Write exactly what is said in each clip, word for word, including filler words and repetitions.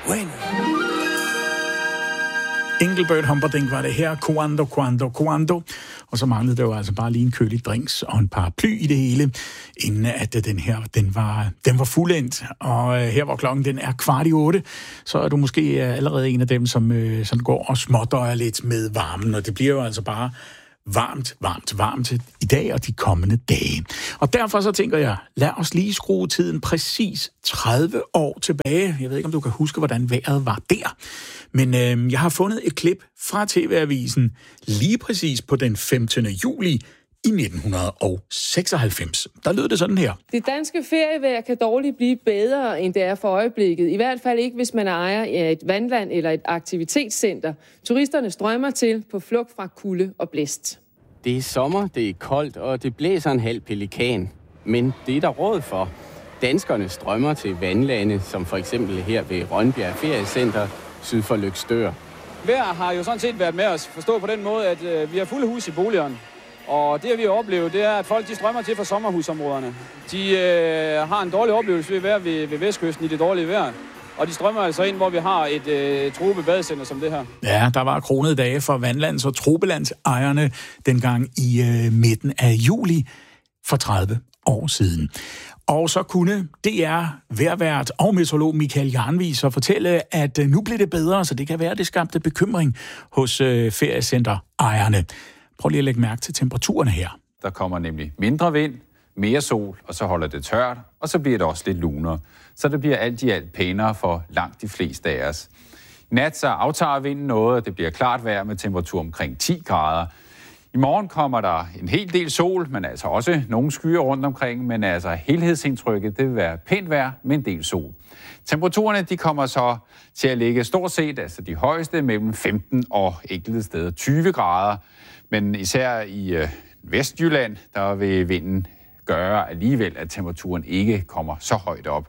bueno. Engelbert Humperdinck var det her. Cuando, cuando, cuando. Og så manglede der jo altså bare lige en kølig drinks og en paraply i det hele, inden at den her, den var, den var fuldendt. Og her hvor klokken den er kvart i otte, så er du måske allerede en af dem, som øh, sådan går og smådøjer lidt med varmen. Og det bliver jo altså bare varmt, varmt, varmt i dag og de kommende dage. Og derfor så tænker jeg, lad os lige skrue tiden præcis tredive år tilbage. Jeg ved ikke, om du kan huske, hvordan vejret var der. Men øh, jeg har fundet et klip fra T V-avisen lige præcis på den femtende juli i nitten seksoghalvfems. Der lød det sådan her. Det danske ferievejr kan dårligt blive bedre, end det er for øjeblikket. I hvert fald ikke, hvis man ejer af et vandland eller et aktivitetscenter. Turisterne strømmer til på flugt fra kulde og blæst. Det er sommer, det er koldt, og det blæser en halv pelikan. Men det er der råd for. Danskerne strømmer til vandlande, som for eksempel her ved Rønbjerg Feriecenter syd for Løgstør. Vejr har jo sådan set været med os. Forstå på den måde, at øh, vi har fulde hus i boligerne. Og det, vi har oplevet, det er, at folk de strømmer til fra sommerhusområderne. De øh, har en dårlig oplevelse ved at være ved, ved vestkysten i det dårlige vejr. Og de strømmer altså ind, hvor vi har et øh, Trobe-badecenter som det her. Ja, der var kronede dage for vandlands- og Trobelandsejerne dengang i øh, midten af juli for tredive år siden. Og så kunne D R vejrvært og meteorolog Michael Jarnvig så fortælle, at øh, nu bliver det bedre, så det kan være, at det skabte bekymring hos øh, feriecenterejerne. Prøv lige at lægge mærke til temperaturerne her. Der kommer nemlig mindre vind, mere sol, og så holder det tørt, og så bliver det også lidt lunere. Så det bliver alt i alt pænere for langt de fleste af os. I nat så aftager vinden noget, og det bliver klart vejr med temperatur omkring ti grader. I morgen kommer der en hel del sol, men altså også nogle skyer rundt omkring, men altså helhedsindtrykket, det vil være pænt vejr med en del sol. Temperaturerne de kommer så til at ligge stort set, altså de højeste mellem femten og enkelte steder tyve grader, men især i øh, Vestjylland, der vil vinden gøre alligevel, at temperaturen ikke kommer så højt op.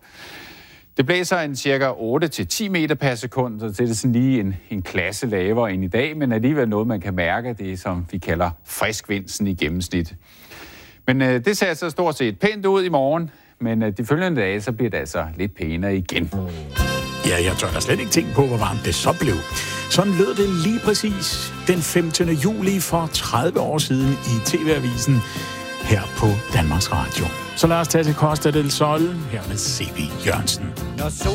Det blæser en cirka otte til ti meter per sekund, så det er sådan lige en, en klasse lavere end i dag, men alligevel noget, man kan mærke, det er, som vi kalder frisk vind sådan i gennemsnit. Men øh, det ser så stort set pænt ud i morgen, men øh, de følgende dage, så bliver det altså lidt pænere igen. Ja, jeg tør da slet ikke tænke på, hvor varmt det så blev. Sådan lød det lige præcis den femtende juli for tredive år siden i T V-avisen her på Danmarks Radio. Så lad os tage til Costa del Sol her med C V Jørgensen.